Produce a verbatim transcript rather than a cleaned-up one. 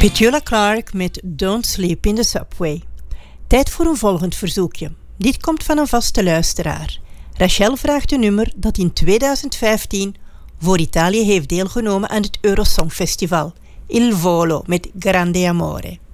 Petula Clark met Don't Sleep in the Subway. Tijd voor een volgend verzoekje. Dit komt van een vaste luisteraar. Rachel vraagt een nummer dat in tweeduizend vijftien voor Italië heeft deelgenomen aan het Eurosongfestival. Il Volo met Grande Amore.